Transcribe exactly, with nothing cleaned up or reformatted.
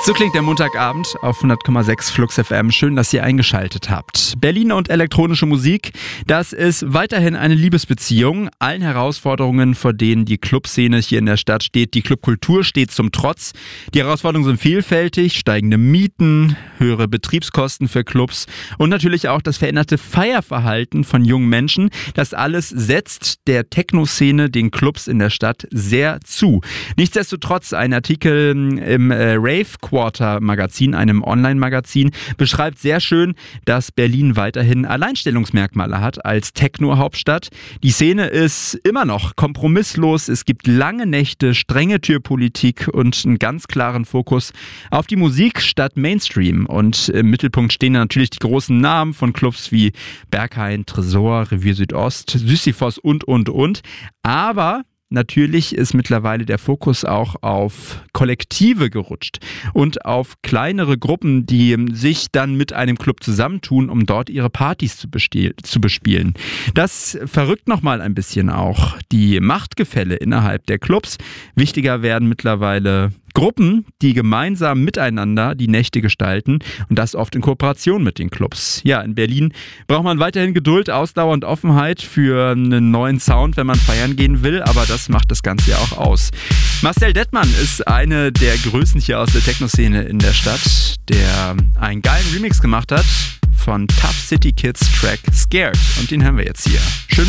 So klingt der Montagabend auf hundert Komma sechs Flux F M. Schön, dass ihr eingeschaltet habt. Berlin und elektronische Musik, das ist weiterhin eine Liebesbeziehung. Allen Herausforderungen, vor denen die Clubszene hier in der Stadt steht, die Clubkultur steht zum Trotz. Die Herausforderungen sind vielfältig, steigende Mieten, höhere Betriebskosten für Clubs und natürlich auch das veränderte Feierverhalten von jungen Menschen. Das alles setzt der Techno-Szene, den Clubs in der Stadt, sehr zu. Nichtsdestotrotz, ein Artikel im äh, Rave Quarter Magazin, einem Online-Magazin, beschreibt sehr schön, dass Berlin weiterhin Alleinstellungsmerkmale hat als Techno-Hauptstadt. Die Szene ist immer noch kompromisslos. Es gibt lange Nächte, strenge Türpolitik und einen ganz klaren Fokus auf die Musik statt Mainstream. Und im Mittelpunkt stehen natürlich die großen Namen von Clubs wie Berghain, Tresor, Revier Südost, Sisyphos und, und, und. Aber natürlich ist mittlerweile der Fokus auch auf Kollektive gerutscht und auf kleinere Gruppen, die sich dann mit einem Club zusammentun, um dort ihre Partys zu, bestiel- zu bespielen. Das verrückt nochmal ein bisschen auch die Machtgefälle innerhalb der Clubs. Wichtiger werden mittlerweile Gruppen, die gemeinsam miteinander die Nächte gestalten und das oft in Kooperation mit den Clubs. Ja, in Berlin braucht man weiterhin Geduld, Ausdauer und Offenheit für einen neuen Sound, wenn man feiern gehen will, aber das macht das Ganze ja auch aus. Marcel Dettmann ist eine der Größen hier aus der Techno-Szene in der Stadt, der einen geilen Remix gemacht hat von Tough City Kids Track Scared und den hören wir jetzt hier. Schön